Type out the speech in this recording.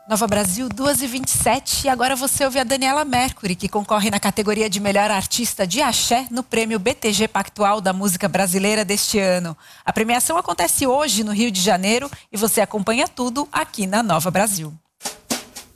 Nova Brasil, 2h27. E agora você ouve a Daniela Mercury, que concorre na categoria de melhor artista de axé no prêmio BTG Pactual da música brasileira deste ano. A premiação acontece hoje no Rio de Janeiro e você acompanha tudo aqui na Nova Brasil.